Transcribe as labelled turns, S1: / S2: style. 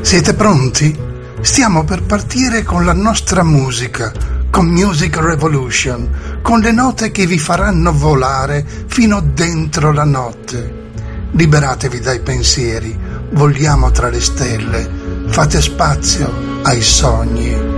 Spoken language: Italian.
S1: Siete pronti? Stiamo per partire con la nostra musica, con Music Revolution, con le note che vi faranno volare fino dentro la notte. Liberatevi dai pensieri, voliamo tra le stelle, fate spazio ai sogni.